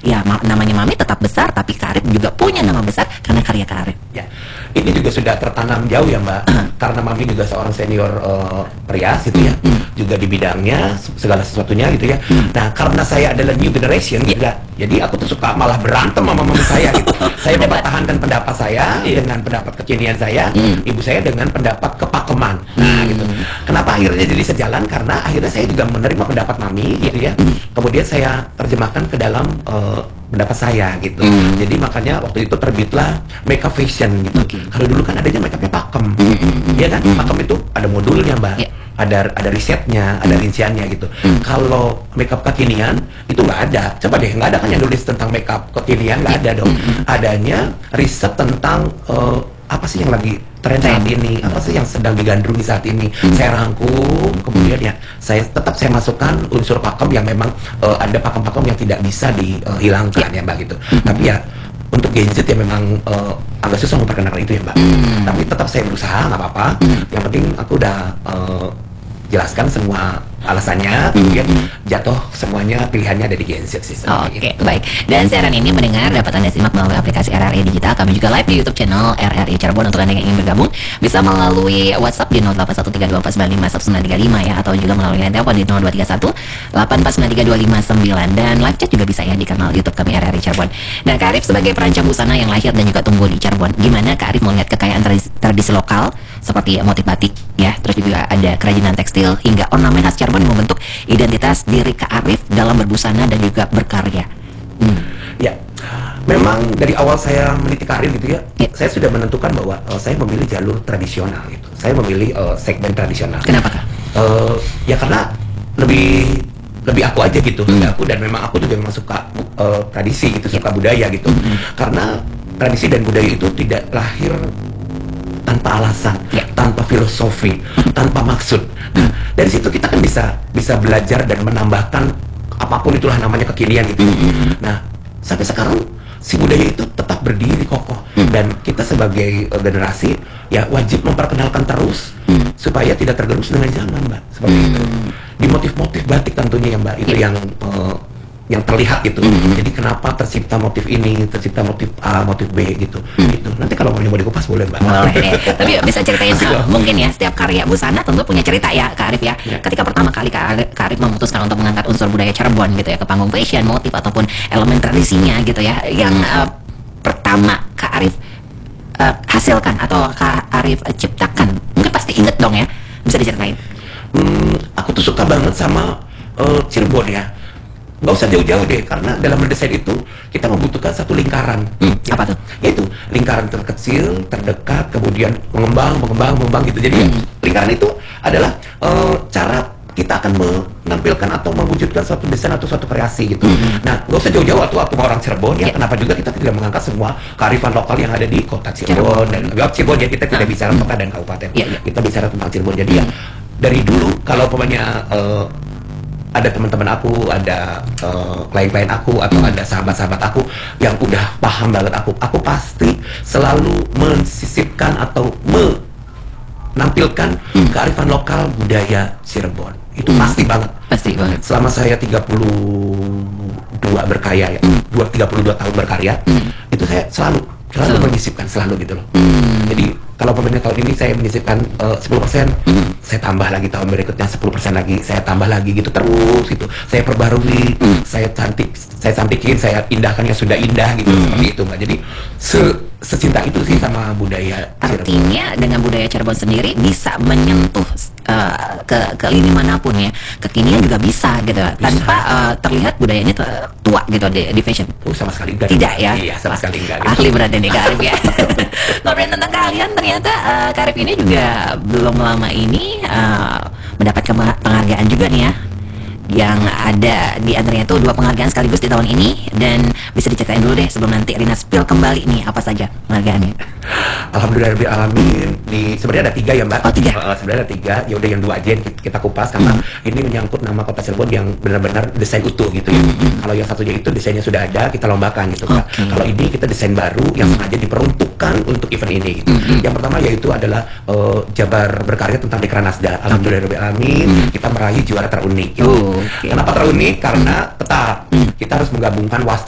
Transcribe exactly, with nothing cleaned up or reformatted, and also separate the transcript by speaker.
Speaker 1: ya ma namanya Mami tetap besar, tapi Kak Arif juga punya nama besar karena karya Kak Arif.
Speaker 2: Ya, ini juga sudah tertanam jauh ya Mbak, uh. karena Mami juga seorang senior uh, perias gitu ya, mm. juga di bidangnya segala sesuatunya gitu ya. Mm. Nah karena saya adalah new generation yeah. juga, jadi aku tuh suka malah berantem sama mami saya gitu. Saya mempertahankan pendapat saya yeah. dengan pendapat kekinian saya, mm. ibu saya dengan pendapat kepakeman. Nah mm. gitu. Kenapa akhirnya jadi sejalan? Karena akhirnya saya juga menerima pendapat Mami gitu ya. Mm. Kemudian saya terjemahkan ke dalam uh, pendapat saya gitu. Mm. Jadi makanya waktu itu terbitlah Makeup Fashion gitu. Okay. Kalau dulu kan adanya makeupnya pakem, mm. ya kan? Mm. Pakem itu ada modulnya Mbak. Yeah. ada ada risetnya, ada rinciannya gitu. Hmm. Kalau makeup kekinian itu nggak ada. Coba deh, nggak ada kan yang nulis tentang makeup kekinian, nggak ada dong. Hmm. Adanya riset tentang uh, apa sih yang lagi tren saat ini, apa sih yang sedang digandrungi saat ini. Hmm. Saya rangkum, kemudian ya saya tetap saya masukkan unsur pakem yang memang uh, ada pakem-pakem yang tidak bisa dihilangkan ya Mbak gitu. Hmm. Tapi ya untuk Gen Z ya memang uh, agak susah memperkenalkan itu ya Mbak. Hmm. Tapi tetap saya berusaha, nggak apa-apa. Hmm. Yang penting aku udah uh, jelaskan semua alasannya, kemudian mm-hmm. jatuh semuanya pilihannya ada di Gen Z sih.
Speaker 1: Oh, Oke, okay. baik. Dan siaran ini mendengar dapat Anda simak melalui aplikasi R R I Digital. Kami juga live di YouTube channel R R I Cirebon. Untuk Anda yang ingin bergabung bisa melalui WhatsApp di nol delapan satu tiga dua empat sembilan lima satu sembilan tiga lima ya, atau juga melalui line telepon di nol dua tiga satu delapan empat sembilan tiga dua lima sembilan, dan live chat juga bisa ya di kanal YouTube kami R R I Cirebon. Dan Kak Arif sebagai perancang busana yang lahir dan juga tumbuh di Cirebon, gimana Kak Arif melihat kekayaan tradisi, tradisi lokal seperti motif batik ya, terus juga ada kerajinan tekstil hingga ornamen khas Cirebon yang membentuk identitas diri Kak Arif dalam berbusana dan juga berkarya.
Speaker 2: Hmm. Ya, memang dari awal saya meniti karir gitu ya, ya. Saya sudah menentukan bahwa uh, saya memilih jalur tradisional gitu. Saya memilih uh, segmen tradisional.
Speaker 1: Kenapa Kak?
Speaker 2: Uh, ya karena lebih lebih aku aja gitu, hmm. aku, dan memang aku juga memang suka uh, tradisi gitu, suka ya. budaya gitu. Hmm. Karena tradisi dan budaya itu tidak lahir tanpa alasan, ya. tanpa filosofi, tanpa maksud. Nah, dari situ kita kan bisa bisa belajar dan menambahkan apapun itulah namanya kekinian gitu. Mm-hmm. Nah, sampai sekarang si budaya itu tetap berdiri kokoh, mm. dan kita sebagai uh, generasi ya wajib memperkenalkan terus mm. supaya tidak tergerus dengan zaman, Mbak. Seperti mm. itu. Di motif-motif batik tentunya ya, Mbak, itu yang uh, yang terlihat gitu. Mm-hmm. Jadi kenapa tercipta motif ini, tercipta motif A, motif B gitu. Mm. Gitu. Nanti kalau mau dikupas boleh Mbak.
Speaker 1: Boleh. Tapi bisa ceritain uh, mungkin ya, setiap karya busana tentu punya cerita ya Kak Arif ya. Yeah. Ketika pertama kali Kak Arif, Kak Arif memutuskan untuk mengangkat unsur budaya Cirebon gitu ya ke panggung fashion, motif ataupun elemen tradisinya gitu ya, yang uh, pertama Kak Arif uh, hasilkan atau Kak Arif uh, ciptakan, mungkin pasti inget dong ya, bisa diceritain.
Speaker 2: Hmm, aku tuh suka banget sama uh, Cirebon ya. Nggak usah jauh-jauh deh, karena dalam mendesain itu kita membutuhkan satu lingkaran.
Speaker 1: Hmm, ya. Apa tuh?
Speaker 2: Yaitu lingkaran terkecil, terdekat, kemudian mengembang, mengembang, mengembang gitu. Jadi hmm. lingkaran itu adalah uh, cara kita akan menampilkan atau mewujudkan suatu desain atau suatu kreasi gitu. Hmm. Nah, nggak usah jauh-jauh, atau aku orang Cirebon ya. ya. Kenapa juga kita tidak mengangkat semua kearifan lokal yang ada di kota Cirebon, Cirebon. dan nggak Cirebon ya, kita tidak ah. bicara kota dan kabupaten. Ya, ya. Kita bicara tentang Cirebon. Jadi hmm. ya dari dulu kalau pokoknya uh, ada teman-teman aku, ada uh, klien-klien aku, atau hmm. ada sahabat-sahabat aku yang udah paham banget aku, aku pasti selalu mensisipkan atau menampilkan hmm. kearifan lokal budaya Cirebon. Itu hmm. pasti banget.
Speaker 1: Pasti banget.
Speaker 2: Selama saya tiga puluh dua berkarya ya, hmm. tiga puluh dua tahun berkarya, hmm. itu saya selalu selalu so. menyisipkan, selalu gitu loh. Hmm. Jadi kalau pemerintah tahun ini saya menyisipkan uh, sepuluh persen, hmm. saya tambah lagi tahun berikutnya sepuluh persen lagi, saya tambah lagi gitu terus gitu. Saya perbarui, hmm. saya cantik, saya cantikin, saya indahkan yang sudah indah gitu, hmm. seperti itu Mbak. Jadi se secinta itu sih sama budaya Cirebon.
Speaker 1: Artinya dengan budaya Cirebon sendiri bisa menyentuh uh, ke ke lini manapun ya, kekinian juga bisa gitu, bisa. Tanpa uh, terlihat budayanya tua gitu di, di fashion.
Speaker 2: Oh, sama sekali enggak.
Speaker 1: Tidak ya?
Speaker 2: Iya, sama sekali enggak. Gitu.
Speaker 1: Ahli berada nih Kak Arif ya. Ngobrolin tentang kalian, ternyata uh, Kak Arif ini juga belum lama ini uh, mendapat penghargaan juga nih ya, yang ada di antaranya tuh dua penghargaan sekaligus di tahun ini. Dan bisa diceritain dulu deh sebelum nanti Rina spill kembali nih apa saja penghargaannya.
Speaker 2: Alhamdulillahirobbilalamin. Di sebenarnya ada tiga ya Mbak.
Speaker 1: Oh tiga.
Speaker 2: Uh, sebenarnya ada tiga. Ya udah yang dua aja yang kita kupas karena hmm. ini menyangkut nama kota Cirebon yang benar-benar desain utuh gitu ya. Hmm. Kalau yang satunya itu desainnya sudah ada, kita lombakan gitu Kak. Okay. Kalau ini kita desain baru yang hmm. sengaja diperuntukkan untuk event ini gitu. Hmm. Yang pertama yaitu adalah uh, Jabar berkarya tentang Dekra Nasda. Alhamdulillahirobbilalamin. Hmm. Kita meraih juara terunik. Gitu.
Speaker 1: Oh, okay.
Speaker 2: Kenapa terunik? Karena tetap hmm. kita harus menggabungkan wastra